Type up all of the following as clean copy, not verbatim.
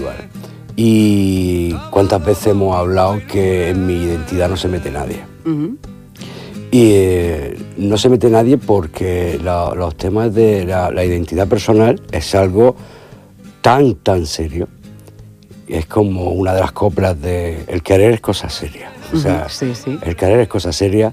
individual. Y cuántas veces hemos hablado que en mi identidad no se mete nadie. Y no se mete nadie porque los temas de la identidad personal es algo tan serio. Es como una de las coplas de el querer es cosa seria. O sea, sí. el querer es cosa seria,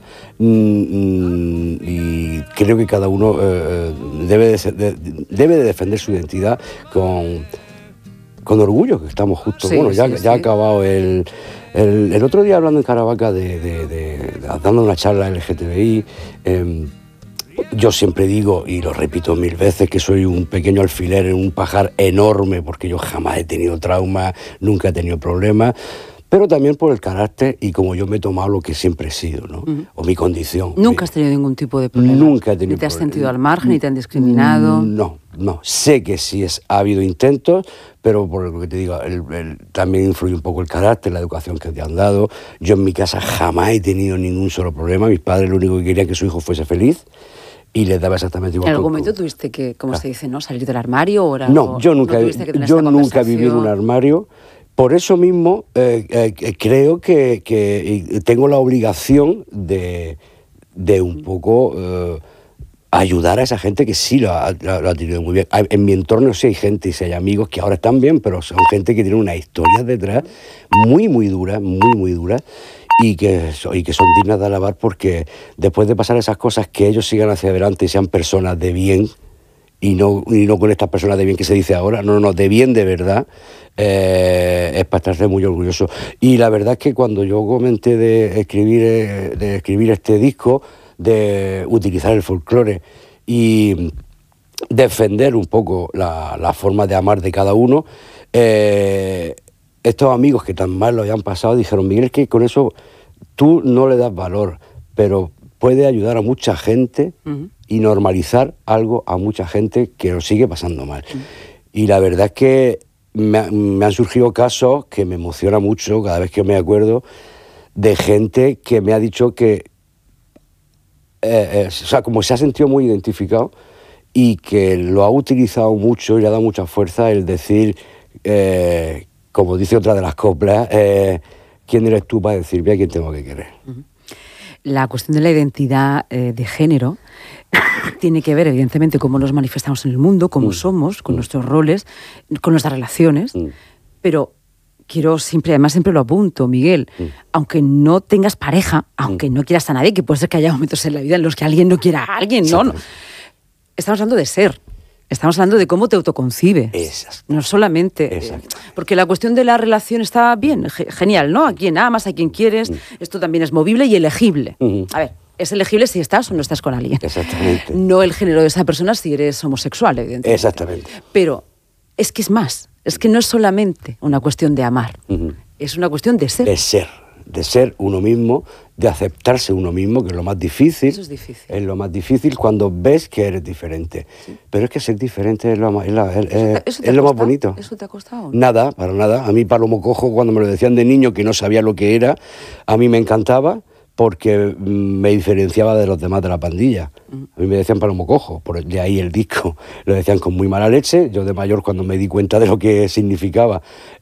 y creo que cada uno debe de defender su identidad con orgullo, que estamos justo, ya ha acabado el otro día hablando en Caravaca dando una charla LGTBI. Yo siempre digo, y lo repito 1000 veces, que soy un pequeño alfiler en un pajar enorme, porque yo jamás he tenido trauma, nunca he tenido problemas, pero también por el carácter y como yo me he tomado lo que siempre he sido, ¿no? O mi condición. ¿Nunca has tenido ningún tipo de problema? Nunca he tenido. ¿Ni te has sentido al margen, ni te han discriminado? No. Sé que sí ha habido intentos, pero por lo que te digo, también influye un poco el carácter, la educación que te han dado. Yo en mi casa jamás he tenido ningún solo problema. Mis padres lo único que querían que su hijo fuese feliz. Y les daba exactamente igual. ¿En algún momento tuviste que, como se dice, ¿no? salir del armario? No, yo nunca viví en un armario. Por eso mismo creo que tengo la obligación de un poco ayudar a esa gente que sí lo ha tenido muy bien. En mi entorno sí hay gente y sí hay amigos que ahora están bien, pero son gente que tiene unas historias detrás muy duras, muy duras. Y que son dignas de alabar, porque después de pasar esas cosas, que ellos sigan hacia adelante y sean personas de bien, y no con estas personas de bien que se dice ahora, no, de bien de verdad, es para estarse muy orgulloso. Y la verdad es que cuando yo comenté de escribir este disco, de utilizar el folclore y defender un poco la forma de amar de cada uno, estos amigos que tan mal lo hayan pasado dijeron: Miguel, es que con eso tú no le das valor, pero puede ayudar a mucha gente y normalizar algo a mucha gente que lo sigue pasando mal. Y la verdad es que me han surgido casos que me emociona mucho cada vez que me acuerdo de gente que me ha dicho que, o sea, como se ha sentido muy identificado y que lo ha utilizado mucho y le ha dado mucha fuerza el decir, como dice otra de las coplas, ¿quién eres tú para decirme a quién tengo que querer? La cuestión de la identidad de género tiene que ver, evidentemente, cómo nos manifestamos en el mundo, cómo somos, con nuestros roles, con nuestras relaciones, pero además siempre lo apunto, Miguel, aunque no tengas pareja, aunque no quieras a nadie, que puede ser que haya momentos en la vida en los que alguien no quiera a alguien, no. Estamos hablando de ser. Estamos hablando de cómo te autoconcibe. Exacto. No solamente. Porque la cuestión de la relación está bien, genial, ¿no? A quien amas, a quien quieres. Esto también es movible y elegible. A ver, es elegible si estás o no estás con alguien. Exactamente. No el género de esa persona si eres homosexual, evidentemente. Exactamente. Pero es que es más. Es que no es solamente una cuestión de amar. Es una cuestión de ser. De ser uno mismo, de aceptarse uno mismo, que es lo más difícil. Eso es difícil. Es lo más difícil cuando ves que eres diferente. Sí. Pero es que ser diferente es lo más bonito. ¿Eso te ha costado? Nada, para nada. A mí Palomo Cojo, cuando me lo decían de niño, que no sabía lo que era, a mí me encantaba porque me diferenciaba de los demás de la pandilla. A mí me decían Palomo Cojo, de ahí el disco. Lo decían con muy mala leche. Yo de mayor, cuando me di cuenta de lo que significaba,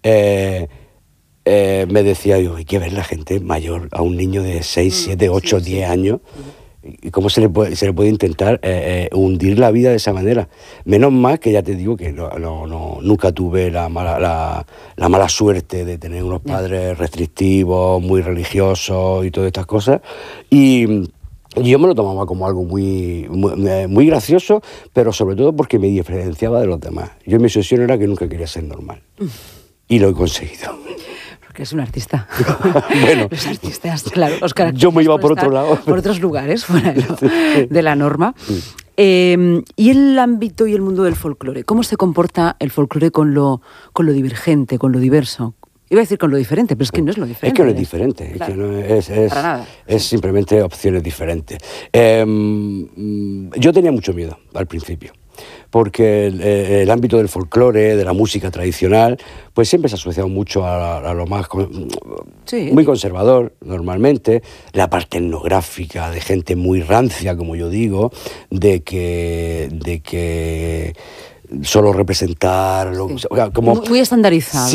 me decía yo, hay que ver la gente mayor, a un niño de 6, 7, 8, 10 años, y cómo se le puede intentar hundir la vida de esa manera. Menos mal que ya te digo que nunca tuve la mala suerte de tener unos padres restrictivos, muy religiosos y todas estas cosas, y yo me lo tomaba como algo muy gracioso, pero sobre todo porque me diferenciaba de los demás. Yo, mi obsesión era que nunca quería ser normal, y lo he conseguido. Que es un artista. Bueno, los artistas, claro, los caracteres. Yo me iba por otro lado. Por otros lugares, fuera de la norma. Y el ámbito y el mundo del folclore, ¿cómo se comporta el folclore con lo divergente, con lo diverso? Iba a decir con lo diferente, pero es que no es lo diferente. Es que no es diferente, claro. Es que no para nada. Es simplemente opciones diferentes. Yo tenía mucho miedo al principio, porque el ámbito del folclore, de la música tradicional, pues siempre se ha asociado mucho a lo más muy conservador, normalmente, la parte etnográfica de gente muy rancia, como yo digo, de que solo representar... como, muy estandarizado.